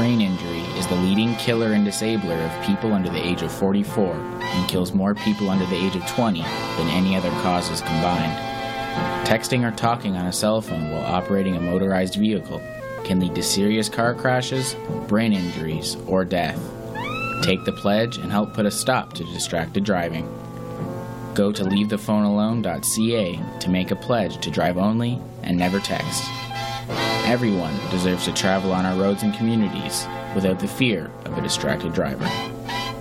brain injury is the leading killer and disabler of people under the age of 44 and kills more people under the age of 20 than any other causes combined. Texting or talking on a cell phone while operating a motorized vehicle can lead to serious car crashes, brain injuries, or death. Take the pledge and help put a stop to distracted driving. Go to leavethePhoneAlone.ca to make a pledge to drive only and never text. Everyone deserves to travel on our roads and communities without the fear of a distracted driver.